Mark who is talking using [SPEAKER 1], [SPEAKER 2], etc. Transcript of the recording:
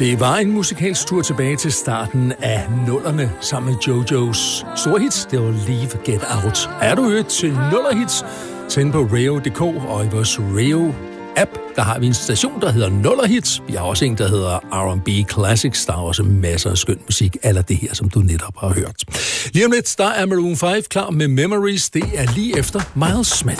[SPEAKER 1] Det var en musikalsk tur tilbage til starten af 00'erne sammen med JoJo's store hits. Det var Leave, Get Out. Er du øget til 00'er-hits? Tænd på Reo.dk, og i vores Reo-app, der har vi en station, der hedder 00'er-hits. Vi har også en, der hedder R&B Classics. Der er også masser af skøn musik, eller det her, som du netop har hørt. Lige om lidt, der er Maroon 5 klar med Memories. Det er lige efter Miles Smith.